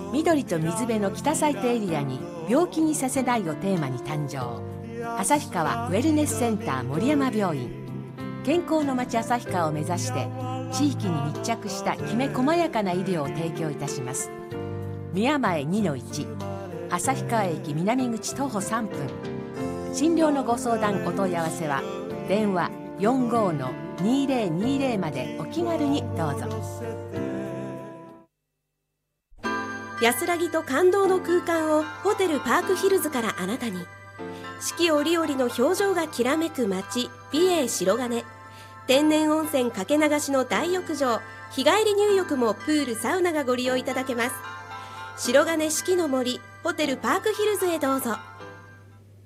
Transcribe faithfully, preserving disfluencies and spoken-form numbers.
緑と水辺の北サイトエリアに病気にさせないをテーマに誕生。旭川ウェルネスセンター森山病院、健康の街旭川を目指して地域に密着したきめ細やかな医療を提供いたします。宮前 にのいち、 旭川駅南口徒歩さんぷん。診療のご相談お問い合わせは電話 よんごーのにーぜろにーぜろ までお気軽にどうぞ。 安らぎと感動の空間をホテルパークヒルズからあなたに。四季折々の表情がきらめく街、美瑛白金。天然温泉かけ流しの大浴場、日帰り入浴もプールサウナがご利用いただけます。白金四季の森ホテルパークヒルズへどうぞ。